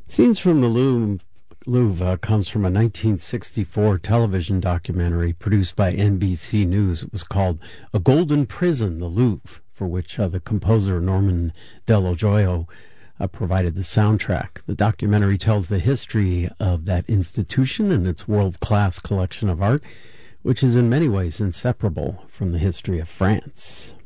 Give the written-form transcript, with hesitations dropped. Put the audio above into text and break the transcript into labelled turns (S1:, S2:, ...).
S1: Scenes from the Louvre comes from a 1964 television documentary produced by NBC News. It was called A Golden Prison, the Louvre, for which the composer Norman Dell'Oglio provided the soundtrack. The documentary tells the history of that institution and its world-class collection of art, which is in many ways inseparable from the history of France.